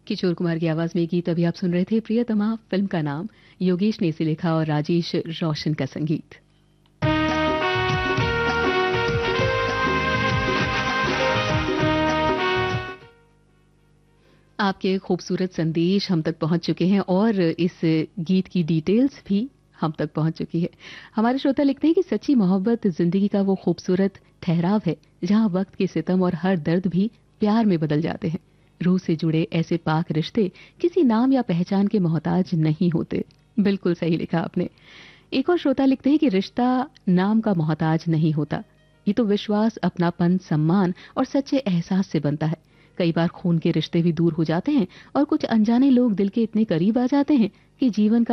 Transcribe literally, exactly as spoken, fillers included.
किशोर कुमार की आवाज में ये गीत अभी आप सुन रहे थे। प्रियतमा फिल्म का नाम, योगेश ने इसे लिखा और राजेश रोशन का संगीत। आपके खूबसूरत संदेश हम तक पहुंच चुके हैं और इस गीत की डिटेल्स भी हम तक पहुंच चुकी है। हमारे श्रोता लिखते हैं कि सच्ची मोहब्बत जिंदगी का वो खूबसूरत ठहराव है जहां वक्त के सितम और हर दर्द भी प्यार में बदल जाते हैं। रूह से जुड़े ऐसे पाक रिश्ते किसी नाम या पहचान के मोहताज नहीं होते। बिल्कुल सही लिखा आपने। एक और श्रोता लिखते हैं कि रिश्ता नाम का मोहताज नहीं होता। ये तो विश्वास, अपनापन, सम्मान और सच्चे एहसास से बनता है। कई बार खून के रिश्ते भी दूर हो जाते हैं और कुछ अनजाने लोग दिल के इतने करीब आ जाते हैं कि जीवन का